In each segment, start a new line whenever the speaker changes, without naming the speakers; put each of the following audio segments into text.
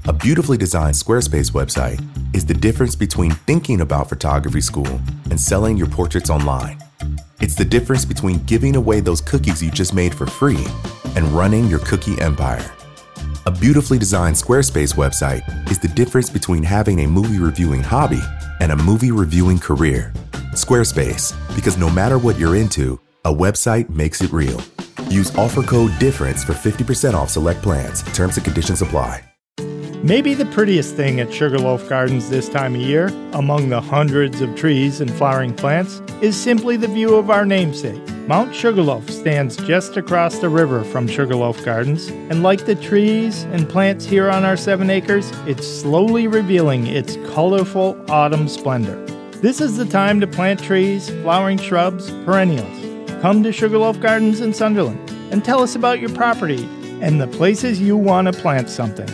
A beautifully designed Squarespace website is the difference between thinking about photography school and selling your portraits online. It's the difference between giving away those cookies you just made for free and running your cookie empire. A beautifully designed Squarespace website is the difference between having a movie reviewing hobby and a movie reviewing career. Squarespace, because no matter what you're into, a website makes it real. Use offer code DIFFERENCE for 50% off select plans. Terms and conditions apply.
Maybe the prettiest thing at Sugarloaf Gardens this time of year, among the hundreds of trees and flowering plants, is simply the view of our namesake. Mount Sugarloaf stands just across the river from Sugarloaf Gardens, and like the trees and plants here on our 7 acres, it's slowly revealing its colorful autumn splendor. This is the time to plant trees, flowering shrubs, perennials. Come to Sugarloaf Gardens in Sunderland and tell us about your property and the places you want to plant something.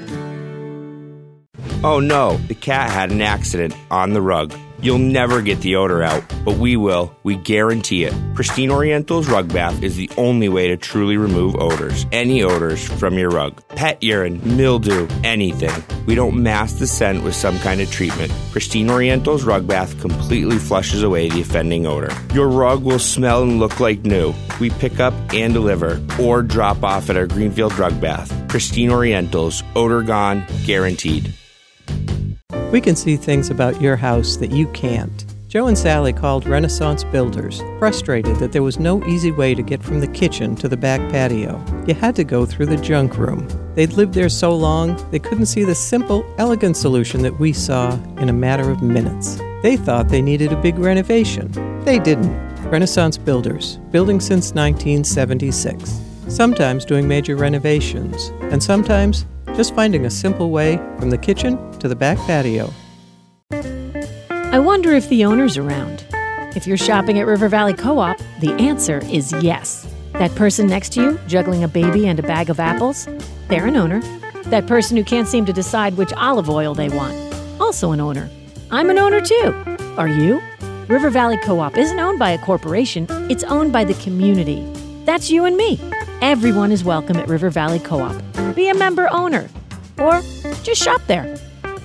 Oh no, the cat had an accident on the rug. You'll never get the odor out, but we will. We guarantee it. Pristine Oriental's Rug Bath is the only way to truly remove odors. Any odors from your rug. Pet urine, mildew, anything. We don't mask the scent with some kind of treatment. Pristine Oriental's Rug Bath completely flushes away the offending odor. Your rug will smell and look like new. We pick up and deliver or drop off at our Greenfield Rug Bath. Pristine Oriental's, odor gone, guaranteed.
We can see things about your house that you can't. Joe and Sally called Renaissance Builders, frustrated that there was no easy way to get from the kitchen to the back patio. You had to go through the junk room. They'd lived there so long, they couldn't see the simple, elegant solution that we saw in a matter of minutes. They thought they needed a big renovation. They didn't. Renaissance Builders, building since 1976. Sometimes doing major renovations, and sometimes just finding a simple way from the kitchen to the back patio.
I wonder if the owner's around. If you're shopping at River Valley Co-op, the answer is yes. That person next to you, juggling a baby and a bag of apples, they're an owner. That person who can't seem to decide which olive oil they want, also an owner. I'm an owner too. Are you? River Valley Co-op isn't owned by a corporation, it's owned by the community. That's you and me. Everyone is welcome at River Valley Co-op. Be a member owner, or just shop there.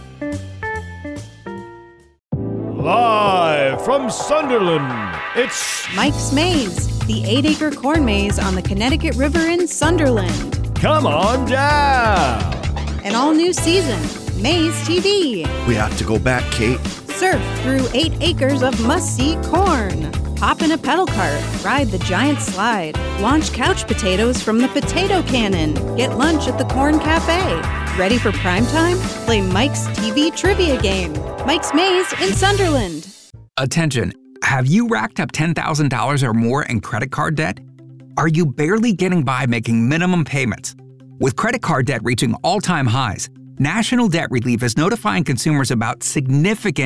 Live from Sunderland, it's
Mike's Maze, the 8-acre corn maze on the Connecticut River in Sunderland.
Come On Down!
An all-new season, Maze TV.
We have to go back, Kate.
Surf through 8 acres of must-see corn. Hop in a pedal cart, ride the giant slide, launch couch potatoes from the potato cannon, get lunch at the Corn Cafe. Ready for prime time? Play Mike's TV trivia game. Mike's Maze in Sunderland.
Attention, have you racked up $10,000 or more in credit card debt? Are you barely getting by making minimum payments? With credit card debt reaching all-time highs, National Debt Relief is notifying consumers about significant